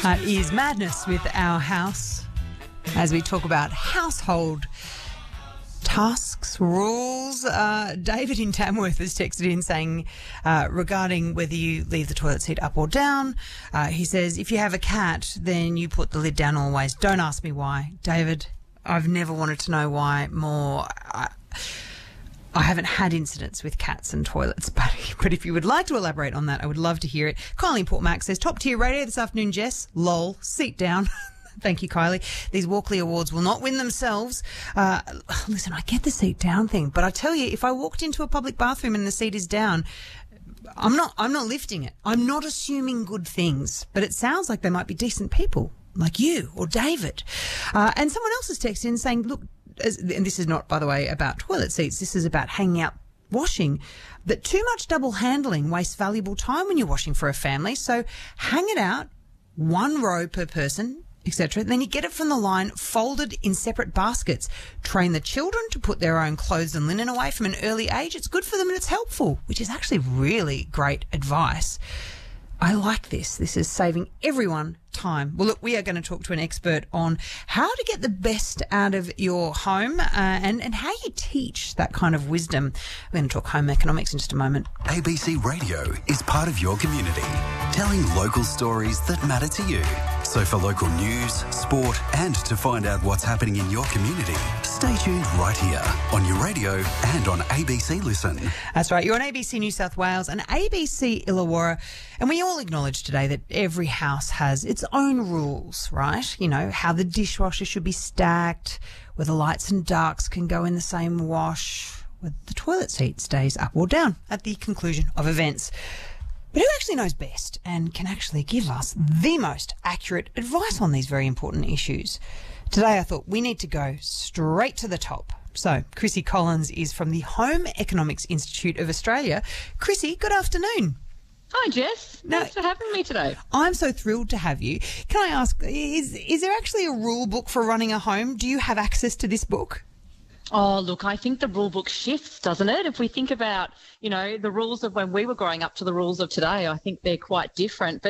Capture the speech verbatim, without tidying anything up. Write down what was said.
That is Madness with Our House as we talk about household tasks, rules. Uh, David in Tamworth has texted in saying uh, regarding whether you leave the toilet seat up or down. Uh, he says, if you have a cat, then you put the lid down always. Don't ask me why. David, I've never wanted to know why more. I, I haven't had incidents with cats and toilets, but, but if you would like to elaborate on that, I would love to hear it. Kylie in Port Mac says, top tier radio this afternoon, Jess. Lol, seat down. Thank you, Kylie. These Walkley Awards will not win themselves. Uh, listen, I get the seat down thing, but I tell you, if I walked into a public bathroom and the seat is down, I'm not, I'm not lifting it. I'm not assuming good things, but it sounds like they might be decent people like you or David. Uh, and someone else has texted in saying, look, as, and this is not, by the way, about toilet seats. This is about hanging out washing, that too much double handling wastes valuable time when you're washing for a family. So hang it out, one row per person, et cetera. Then you get it from the line, folded in separate baskets. Train the children to put their own clothes and linen away from an early age. It's good for them and it's helpful, which is actually really great advice. I like this. This is saving everyone time. Well, look, we are going to talk to an expert on how to get the best out of your home uh, and, and how you teach that kind of wisdom. We're going to talk home economics in just a moment. A B C Radio is part of your community, telling local stories that matter to you. So for local news, sport and to find out what's happening in your community, stay tuned right here on your radio and on A B C Listen. That's right. You're on A B C New South Wales and A B C Illawarra, and we all acknowledge today that every house has its own rules, right? You know, how the dishwasher should be stacked, whether lights and darks can go in the same wash, whether the toilet seat stays up or down at the conclusion of events. But who actually knows best and can actually give us the most accurate advice on these very important issues? Today I thought we need to go straight to the top. So Chrissy Collins is from the Home Economics Institute of Australia. Chrissy, good afternoon. Hi, Jess. Now, Thanks for having me today. I'm so thrilled to have you. Can I ask, is is there actually a rule book for running a home? Do you have access to this book? Oh, look, I think the rule book shifts, doesn't it? If we think about, you know, the rules of when we were growing up to the rules of today, I think they're quite different. But